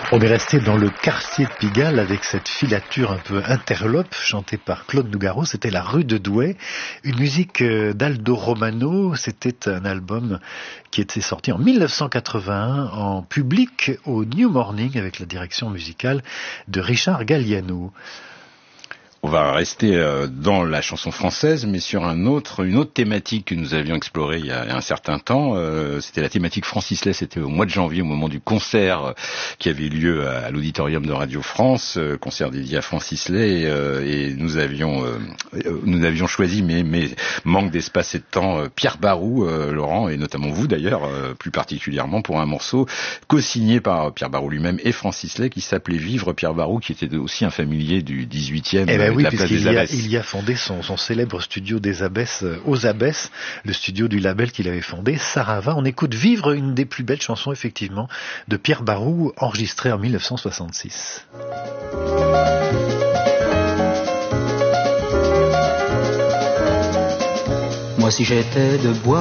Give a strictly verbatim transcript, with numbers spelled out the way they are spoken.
On est resté dans le quartier de Pigalle avec cette filature un peu interlope chantée par Claude Nougaro. C'était La Rue de Douai, une musique d'Aldo Romano. C'était un album qui était sorti en mille neuf cent quatre-vingt-un en public au New Morning avec la direction musicale de Richard Galliano. On va rester dans la chanson française, mais sur un autre, une autre thématique que nous avions explorée il y a un certain temps. Euh, c'était la thématique Francis Lay. C'était au mois de janvier, au moment du concert qui avait eu lieu à, à l'auditorium de Radio France, euh, concert dédié à Francis Lay. Euh, et nous avions, euh, nous avions choisi, mais, mais manque d'espace et de temps, euh, Pierre Barou, euh, Laurent, et notamment vous d'ailleurs, euh, plus particulièrement pour un morceau co-signé par Pierre Barou lui-même et Francis Lay, qui s'appelait Vivre Pierre Barou, qui était aussi un familier du dix-huitième. Eh ben oui, puisqu'il y a, il y a fondé son, son célèbre studio des Abbesses, euh, aux Abbesses, le studio du label qu'il avait fondé, Sarava. On écoute Vivre, une des plus belles chansons, effectivement, de Pierre Barou, enregistrée en mille neuf cent soixante-six. Moi, si j'étais de bois,